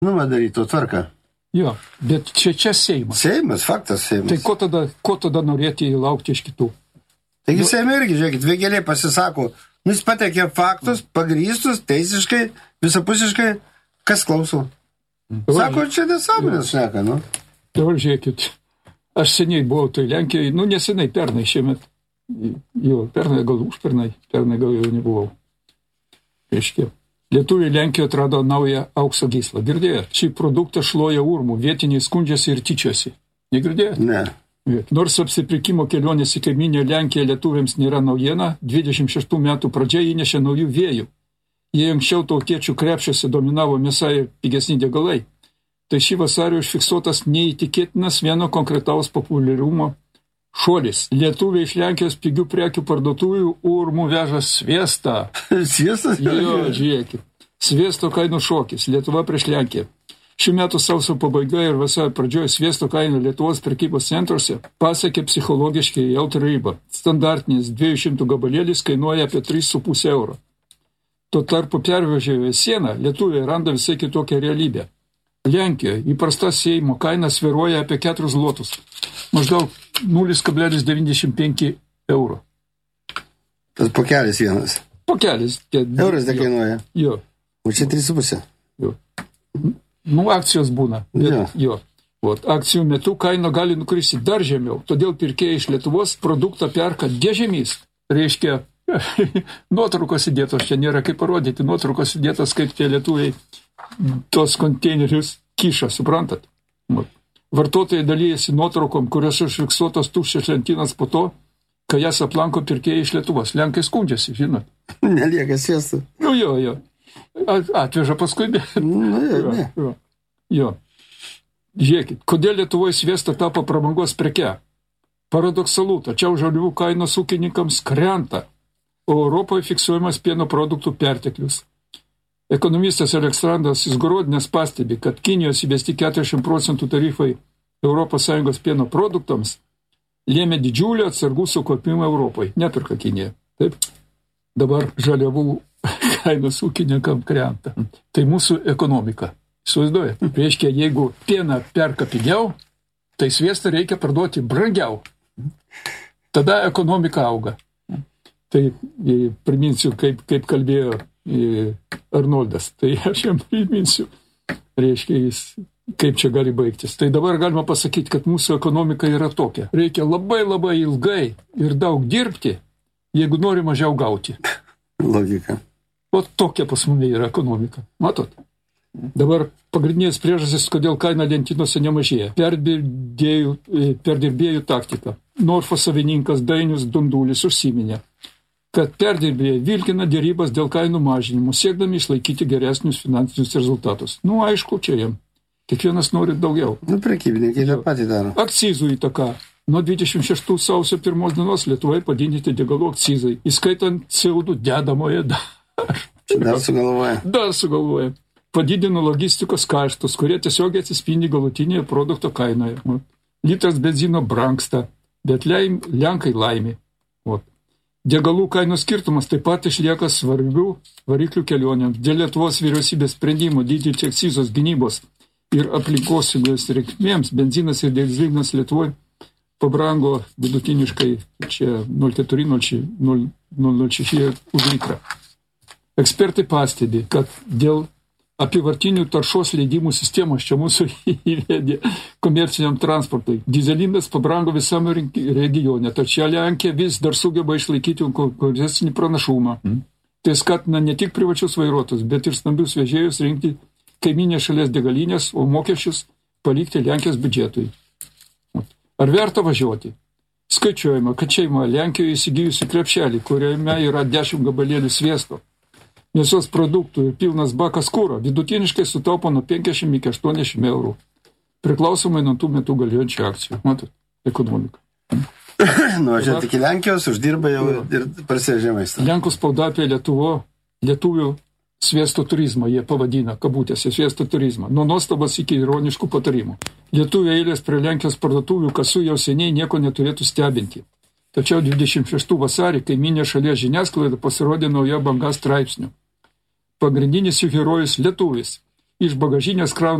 Nu, darytų tvarką. Jo, bet čia Seimas. Seimas, faktas Seimas. Tai ko tada norėti laukti iš kitų? Taigi Seime irgi, žiūrėkit, Vėgėlė pasisako, jis patekė faktus, pagrįstus, teisiškai, visapusiškai, kas klauso. Sako, čia nesąmonės šneka, nu. Dabar žiūrėkit, aš seniai buvau tai Lenkijoje, nesenai, pernai šiemet. Jo, pernai gal užpernai, pernai gal jau nebuvau. Reiškia. Lietuviai Lenkijoje atrado naują aukso gyslą. Girdėjot? Šį produktą šloja urmų, vietiniai skundžiasi ir tyčiosi. Negirdėjot? Ne. Nors apsipirkimo kelionės į kaiminę Lenkiją lietuviams nėra naujiena, 26 metų pradžia įnešė naujų vėjų. Jei anksčiau tautiečių krepšiuose dominavo mėsa ir pigesni degalai, tai šį vasarį užfiksuotas neįtikėtinas vieno konkretaus populiarumo šuolis. Lietuviai iš Lenkijos pigių prekių parduotuvių urmų veža sviestą. Sviestas? Jo, žiūrėkit. Sviesto kainų šokis. Lietuva prieš Lenkiją. Šių metų sausio pabaigoje ir vasario pradžioje sviesto kaina Lietuvos prekybos centruose pasiekė psichologiškai jautrą ribą. Standartinis 200 gabalėlis kainuoja apie 3,5 euro. Tuo tarpu pervežėję sieną, lietuviai randa visai kitokią realybę. Lenkijoje įprasta Seimo kaina svyruoja apie 4 zlotus. Maždaug 0,95 euro. Tas pokelis vienas. Pokelis. Euras dekainuoja. Jo. O čia 3,5. Jo. Akcijos būna. Bet, jo. Akcijų metu kaina gali nukristi dar žemiau. Todėl pirkėjai iš Lietuvos produktą perka dėžėmis. Reiškia, nuotraukos įdėtos, čia nėra kaip parodyti, nuotraukos įdėtos, kaip tie lietuviai tos konteinerius kiša, suprantat? Vartotojai dalyjasi nuotraukom, kurios užfiksuotos tuščias lentynas po to, kai jas aplanko pirkėjai iš Lietuvos. Lenkai skundžiasi, žinot. Nelieka sviesto. Jo. Atveža paskui. Jo. Žiūrėkit, kodėl Lietuvoje sviesta tapo prabangos preke? Paradoksalu, tačiau žaliavų kainos ūkininkams krenta, o Europoje fiksuojamas pieno produktų perteklius. Ekonomistas Aleksandras Izgorodinės pastebi, kad Kinijos įvesti 40% tarifai ES pieno produktams lėmė didžiulį atsargų sukaupimą Europoje. Nepirka Kinija. Taip? Dabar žaliavų kainos ūkininkam krenta. Tai mūsų ekonomika. Įsivaizduoja. Reiškia, jeigu pieną perka pigiau, tai sviestą reikia parduoti brangiau. Tada ekonomika auga. Tai priminsiu, kaip kalbėjo Arnoldas. Tai aš jam priminsiu, reiškia, kaip čia gali baigtis. Tai dabar galima pasakyti, kad mūsų ekonomika yra tokia. Reikia labai labai ilgai ir daug dirbti, jeigu nori mažiau gauti. Logika. O tokia pas mumi yra ekonomika. Matot? Dabar pagrindinės priežastis, kodėl kaina lentynose nemažėja. Perdirbėjų taktika. Norfo savininkas Dainius Dundulis užsiminė, kad perdirbėjai vilkina dėrybas dėl kainų mažinimų, siekdami išlaikyti geresnius finansinius rezultatus. Aišku, čia jam. Kiekvienas nori daugiau. Prekybininkai tą patį daro. Akcizų įtaka. Nuo 26 sausio 1 dienos Lietuvoje padidinti degalų akcizai, įskaitant CO2 dedamoje Dar sugalvoja. Padidino logistikos kaštus, kurie tiesiogiai atsispindi galutinėje produkto kainoje. Litras benzino brangsta, bet Lenkai laimė. Degalų kainų skirtumas taip pat išlieka svarbių variklių kelionėms. Dėl Lietuvos vyriausybės sprendimo didinti akcizos gynybos ir aplinkosaugos reikmėms benzinas ir dyzelinas Lietuvoje pabrango vidutiniškai čia 0,4-0,06 už litrą. Ekspertai pastebi, kad dėl apyvartinių taršos leidimų sistemos čia mūsų įvedė komerciniam transportui. Dyzelinas pabrango visam regione, tačiau Lenkija vis dar sugeba išlaikyti konkurencinį pranašumą. Tai skatina ne tik privačius vairuotojus, bet ir stambius vežėjus rinkti kaiminės šalies degalinės, o mokesčius palikti Lenkijos biudžetui. Ar verta važiuoti? Skaičiuojama, kad šeima Lenkijoje įsigijusi krepšelį, kuriame yra 10 gabalėlių sviesto, mėsos produktų ir pilnas bakas kuro, vidutiniškai sutaupo nuo 50 iki 80 eurų. Priklausomai nuo tų metų galiojančių akcijų. Matot, ekonomika. Čia tik Lenkijos uždirba jau ir parsivežė maistą. Lenkų spauda apie lietuvių sviesto turizmą, jie pavadina, kabutėse, sviesto turizmą. Nuo nuostabos iki ironiškų patarimų. Lietuvių eilės prie Lenkijos parduotuvių kasų jau seniai nieko neturėtų stebinti. Tačiau 26 vasarį kaiminė šalies žiniasklaida pasirodė nauja banga straipsnių. Pagrindinis jų herojus lietuvis. iš bagažinės krauna